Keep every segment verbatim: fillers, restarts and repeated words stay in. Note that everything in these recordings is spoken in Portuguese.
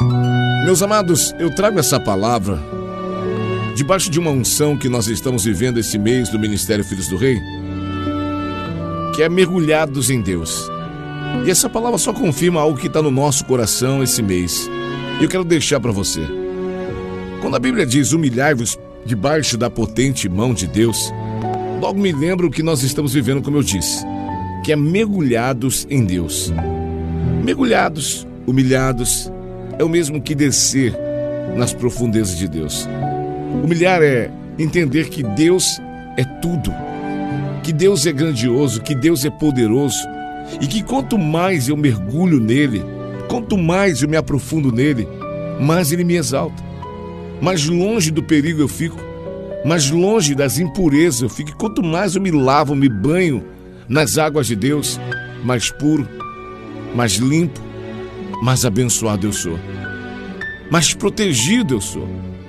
Meus amados, eu trago essa palavra debaixo de uma unção que nós estamos vivendo esse mês do Ministério Filhos do Rei, que é mergulhados em Deus. E essa palavra só confirma algo que está no nosso coração esse mês. E eu quero deixar para você. Quando a Bíblia diz humilhai-vos debaixo da potente mão de Deus, logo me lembro o que nós estamos vivendo, como eu disse, que é mergulhados em Deus. Mergulhados, humilhados, é o mesmo que descer nas profundezas de Deus. Humilhar é entender que Deus é tudo, que Deus é grandioso, que Deus é poderoso, e que quanto mais eu mergulho nele, quanto mais eu me aprofundo nele, mais ele me exalta. Mais longe do perigo eu fico, mais longe das impurezas eu fico. E quanto mais eu me lavo, me banho nas águas de Deus, mais puro, mais limpo, mais abençoado eu sou, mais protegido eu sou,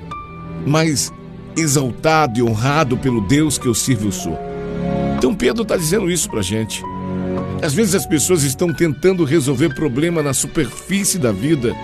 mais exaltado e honrado pelo Deus que eu sirvo eu sou. Então Pedro está dizendo isso pra gente. Às vezes as pessoas estão tentando resolver problema na superfície da vida,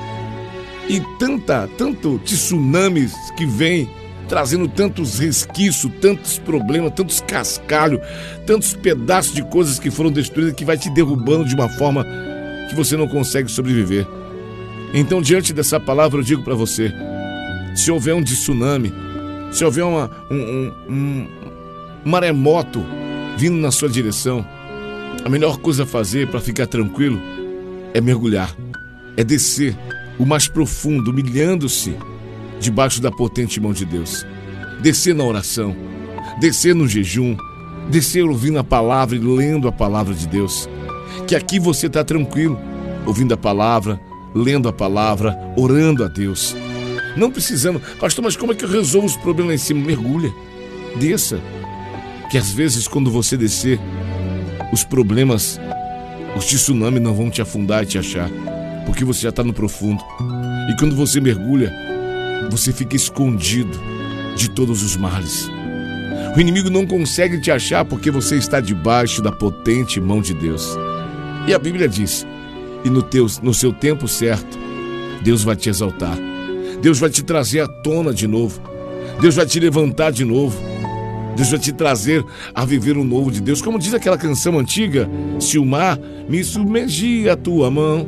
e tanta, tanto tsunamis que vem trazendo tantos resquícios, tantos problemas, tantos cascalhos, tantos pedaços de coisas que foram destruídas, que vai te derrubando de uma forma que você não consegue sobreviver. Então, diante dessa palavra, eu digo para você: se houver um tsunami, se houver uma, um, um, um maremoto vindo na sua direção, a melhor coisa a fazer para ficar tranquilo é mergulhar, é descer o mais profundo, humilhando-se debaixo da potente mão de Deus. Descer na oração, descer no jejum, descer ouvindo a palavra e lendo a palavra de Deus. Que aqui você está tranquilo, ouvindo a palavra, lendo a palavra, orando a Deus. Não precisando: pastor, mas como é que eu resolvo os problemas lá em cima? Mergulha, desça. Que às vezes quando você descer, os problemas, os tsunamis não vão te afundar e te achar, porque você já está no profundo. E quando você mergulha, você fica escondido de todos os males. O inimigo não consegue te achar porque você está debaixo da potente mão de Deus. E a Bíblia diz: e no, teu, no seu tempo certo, Deus vai te exaltar, Deus vai te trazer à tona de novo, Deus vai te levantar de novo, Deus vai te trazer a viver o novo de Deus. Como diz aquela canção antiga: se o mar me submergir a tua mão,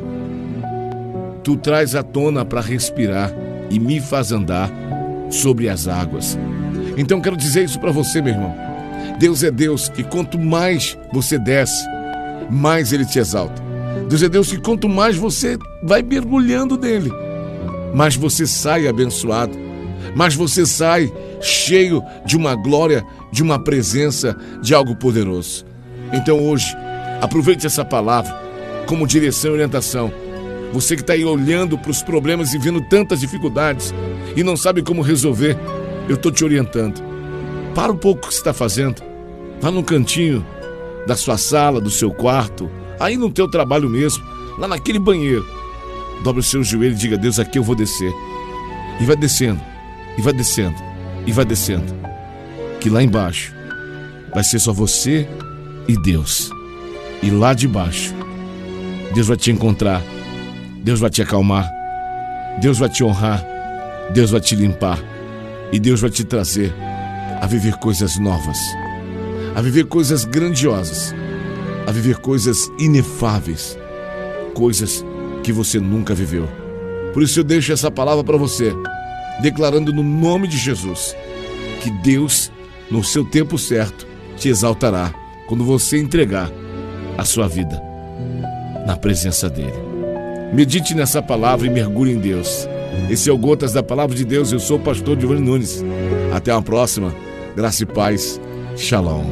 tu traz à tona para respirar e me faz andar sobre as águas. Então quero dizer isso para você, meu irmão. Deus é Deus que quanto mais você desce, mais Ele te exalta. Deus é Deus que quanto mais você vai mergulhando nele, mais você sai abençoado, mais você sai cheio de uma glória, de uma presença, de algo poderoso. Então hoje, aproveite essa palavra como direção e orientação. Você que está aí olhando para os problemas e vendo tantas dificuldades e não sabe como resolver, eu estou te orientando. Para um pouco o que você está fazendo. Vá no cantinho da sua sala, do seu quarto, aí no teu trabalho mesmo, lá naquele banheiro. Dobre o seu joelho e diga: Deus, aqui eu vou descer. E vai descendo, e vai descendo, e vai descendo. Que lá embaixo vai ser só você e Deus. E lá de baixo, Deus vai te encontrar, Deus vai te acalmar, Deus vai te honrar, Deus vai te limpar, e Deus vai te trazer a viver coisas novas, a viver coisas grandiosas, a viver coisas inefáveis, coisas que você nunca viveu. Por isso eu deixo essa palavra para você, declarando no nome de Jesus que Deus, no seu tempo certo, te exaltará quando você entregar a sua vida na presença dele. Medite nessa palavra e mergulhe em Deus. Esse é o Gotas da Palavra de Deus. Eu sou o pastor Giovanni Nunes. Até uma próxima. Graça e paz. Shalom.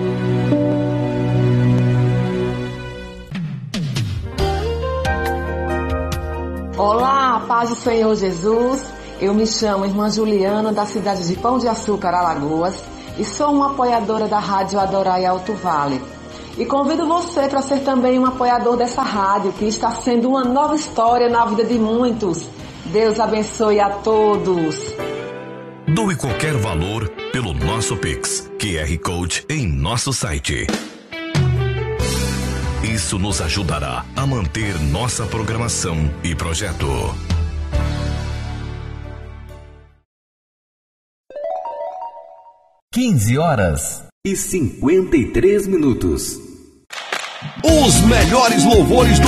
Olá, paz do Senhor Jesus. Eu me chamo Irmã Juliana, da cidade de Pão de Açúcar, Alagoas, e sou uma apoiadora da Rádio Adorai Alto Vale. E convido você para ser também um apoiador dessa rádio, que está sendo uma nova história na vida de muitos. Deus abençoe a todos. Doe qualquer valor pelo nosso Pix, Q R Code em nosso site. Isso nos ajudará a manter nossa programação e projeto. quinze horas e cinquenta e três minutos. Os melhores louvores do